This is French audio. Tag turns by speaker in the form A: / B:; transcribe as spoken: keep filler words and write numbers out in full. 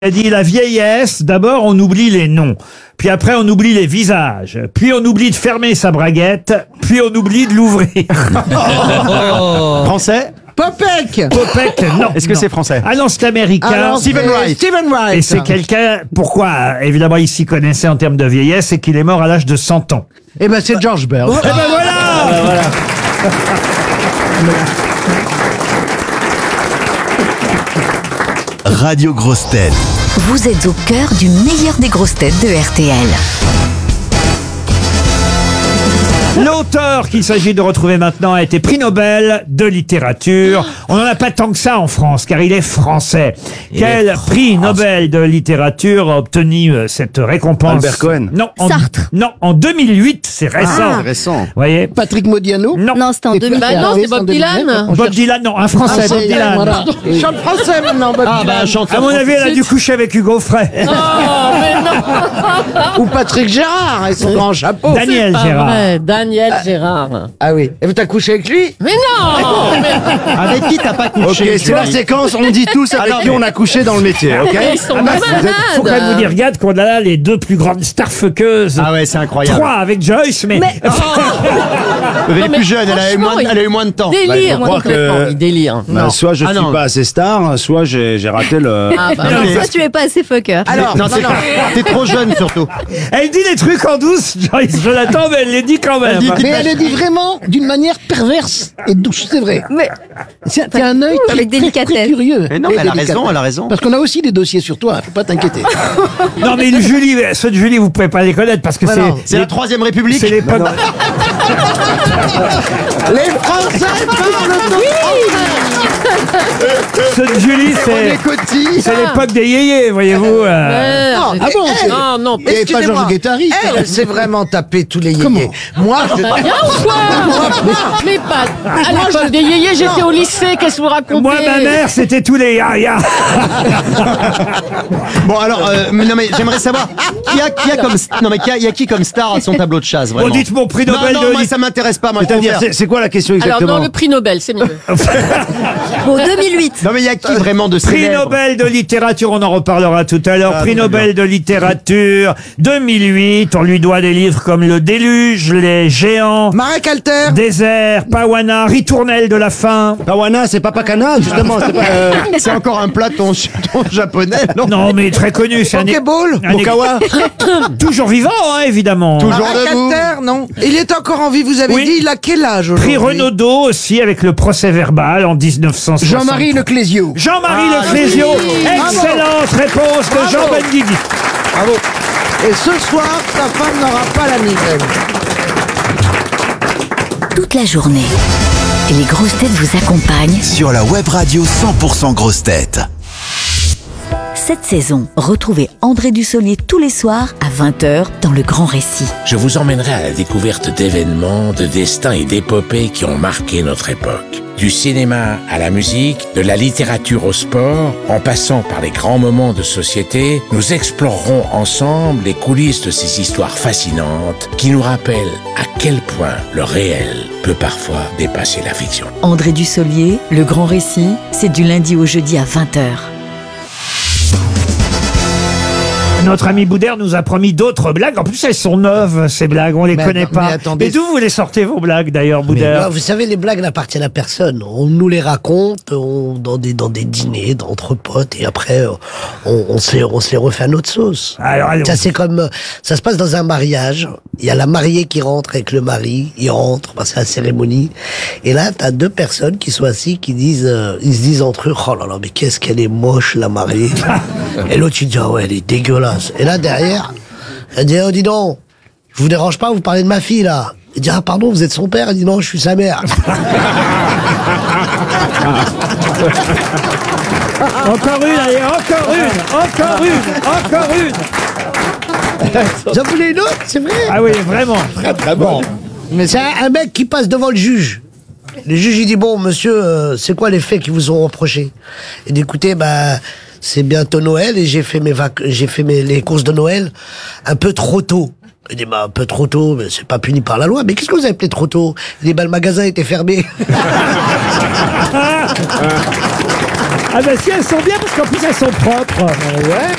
A: Il a dit la vieillesse, d'abord on oublie les noms, puis après on oublie les visages, puis on oublie de fermer sa braguette, puis on oublie de l'ouvrir.
B: Français?
C: Popek.
A: Popek, non.
B: Est-ce que
A: non.
B: c'est français?
A: Ah non, c'est américain.
C: Alors,
B: Stephen
C: c'est
B: Wright.
C: Stephen Wright.
A: Et c'est quelqu'un, pourquoi, évidemment, il s'y connaissait en termes de vieillesse, c'est qu'il est mort à l'âge de cent ans.
C: Eh ben c'est George Bell.
A: Eh ben voilà,
D: Radio Grosse Tête.
E: Vous êtes au cœur du meilleur des grosses têtes de R T L.
A: L'auteur qu'il s'agit de retrouver maintenant a été prix Nobel de littérature. On n'en a pas tant que ça en France, car il est français. Quel prix Nobel de littérature a obtenu euh, cette récompense?
B: Albert Cohen.
A: Non, en,
E: Sartre.
A: non, en deux mille huit, c'est récent.
B: C'est récent.
A: Voyez?
C: Patrick Modiano.
A: Non.
E: Non, c'était en
C: Et
E: deux mille.
C: puis,
F: Bah non,
C: oui,
F: c'est Bob
C: en deux mille neuf,
F: Dylan.
C: on
A: Bob
C: cherche-
A: Dylan, non, un français,
C: Ah,
A: Bob
C: c'est-
A: Dylan.
C: voilà. Et- Chante français maintenant, Bob
B: Ah bah
C: Dylan.
B: chanteur.
A: À mon avis, elle a dû coucher avec Hugo Frey.
F: Oh, mais non,
C: Ou Patrick Gérard et son grand chapeau.
A: Daniel
F: pas
A: Gérard.
F: vrai. Daniel Gérard.
C: Ah oui. Et t'as couché avec lui?
F: Mais non, mais
B: Avec qui t'as pas couché?
G: Ok, c'est la séquence, on dit tous avec qui on a couché dans le métier, ok?
F: ils sont
A: Ah bah,
F: malades.
A: vous êtes- faut quand même vous dire, regarde qu'on a là les deux plus grandes starfuckeuses.
B: Ah ouais, c'est incroyable.
A: Trois avec Joyce, mais...
B: Elle est
F: mais
B: plus jeune, elle a, eu moins,
F: franchement,
B: elle a eu moins de temps.
G: Bah, il
F: Délire,
G: faut croire
F: complètement,
G: que-
F: il délire.
G: Bah, soit je
B: Ah,
G: suis
B: non.
G: pas assez star, soit j'ai j'ai raté le...
F: Ah, bah,
B: Non, mais-
E: Toi, tu es pas assez fucker.
C: Alors,
B: non, t'es, t'es trop jeune surtout.
A: Elle dit des trucs en douce, Joyce, je l'attends, mais elle les dit quand même.
B: Elle dit-
C: mais elle le dit vraiment d'une manière perverse et douce, c'est vrai.
E: Mais
C: C'est c'est un œil très,
E: avec
C: très,
E: délicatesse.
C: très curieux.
B: Mais non,
C: Et
B: mais elle a
C: délicatesse.
B: raison, elle a raison.
C: Parce qu'on a aussi des dossiers sur toi, faut pas t'inquiéter.
A: Non, mais une Julie, ceux de Julie, vous pouvez pas les connaître parce que
C: Ouais, non.
A: c'est...
B: C'est la Troisième République.
A: C'est l'époque...
C: Les Français parlent
A: Ceux de Julie, c'est...
B: Coty.
A: C'est l'époque des yéyés, voyez-vous. euh.
F: merde.
C: Ah bon, c'est-
F: Non, non,
C: Il n'y avait pas
H: Excusez-moi.
C: Georges Guettari.
H: Elle, elle s'est vraiment tapé tous les
C: Comment
H: yéyés. Moi, je...
F: Bien ou quoi? Mais pas. À l'époque des yéyés, j'étais au lycée, qu'est-ce que vous racontez?
A: Moi, ma mère, c'était tous les... Ah, ya.
B: Bon alors, euh, mais non mais j'aimerais savoir qui a qui a comme non mais qui a, il y a qui comme star à son tableau de chasse vraiment.
A: Bon, dites mon prix
B: Non
A: Nobel
B: non,
A: de...
B: moi
A: lit-
B: ça m'intéresse pas. Moi,
G: C'est-à-dire,
B: je
G: c'est c'est quoi la question
F: Alors,
G: exactement?
F: non, le prix Nobel, c'est mieux.
E: bon, deux mille huit.
B: Non mais il y a qui vraiment de
A: Prix
B: célèbre?
A: Nobel de littérature, on en reparlera tout à l'heure.
B: Ah,
A: Prix
B: très
A: Nobel de littérature deux mille huit. On lui doit des livres comme Le Déluge, Les Géants,
H: Marek Alter.
A: Désert, Pawana, Ritournelle de la faim.
G: Pawana, c'est pas Pakana, justement, c'est pas... euh,
B: C'est encore un plat ton, ton japonais non?
A: Non, mais très connu. C'est un,
H: Pokéball.
A: un-
G: Okawa.
A: toujours vivant, hein, évidemment.
B: Toujours
H: Marek
B: debout.
H: Alter, non. Il est encore en vie, vous avez
A: Oui.
H: dit, il a quel âge
A: Prix
H: aujourd'hui?
A: Renaudot aussi avec le procès verbal en dix-neuf cent soixante.
C: Jean-Marie Leclésio.
A: Jean-Marie
B: Ah,
A: Leclésio.
B: oui.
A: Excellente réponse de
H: Bravo.
A: Jean Benguigui.
B: Bravo.
H: Et ce soir, sa femme n'aura pas la migraine.
E: Toute la journée. Et les grosses têtes vous accompagnent.
D: Sur la web radio cent pour cent Grosse Tête.
E: Cette saison, retrouvez André Dussolier tous les soirs à vingt heures dans Le Grand Récit.
I: Je vous emmènerai à la découverte d'événements, de destins et d'épopées qui ont marqué notre époque. Du cinéma à la musique, de la littérature au sport, en passant par les grands moments de société, nous explorerons ensemble les coulisses de ces histoires fascinantes qui nous rappellent à quel point le réel peut parfois dépasser la fiction.
E: André Dussolier, Le Grand Récit, c'est du lundi au jeudi à vingt heures.
A: Notre ami Boudère nous a promis d'autres blagues. En plus, elles sont neuves, ces blagues. On les
H: Mais
A: connaît
H: attends,
A: pas.
H: mais attendez.
A: Et d'où vous les sortez, vos blagues, d'ailleurs,
J: Non,
A: Boudère?
J: vous savez, les blagues n'appartiennent à personne. On nous les raconte on- dans des dans des dîners d'entre potes et après euh, on, on se les on se les refait à notre sauce.
A: Alors, allons.
J: Ça c'est comme euh, ça se passe dans un mariage. Il y a la mariée qui rentre avec le mari. Il rentre, bah, c'est la cérémonie. Et là, t'as deux personnes qui sont assis qui disent euh, ils se disent entre eux, oh là là, mais qu'est-ce qu'elle est moche la mariée. Et l'autre il dit ah ouais, elle est dégueulasse. Et là derrière, elle dit oh dis donc, je vous dérange pas, vous parlez de ma fille là. Il dit ah pardon, vous êtes son père. Elle dit non, je suis sa mère.
A: Encore une, allez, encore une, encore une, encore une.
J: J'en voulais une autre, c'est vrai.
A: Ah oui, vraiment.
J: Très très bon. Mais c'est un, un mec qui passe devant le juge. Le juge il dit bon monsieur, euh, c'est quoi les faits qui vous ont reproché? Il dit écoutez, bah c'est bientôt Noël et j'ai fait mes vac j'ai fait mes les courses de Noël un peu trop tôt. Il dit bah un peu trop tôt, mais c'est pas puni par la loi. Mais qu'est-ce que vous avez appelé trop tôt? Il dit bah le magasin était fermé.
A: Ah ben si, elles sont bien parce qu'en plus elles sont propres.
J: Ouais.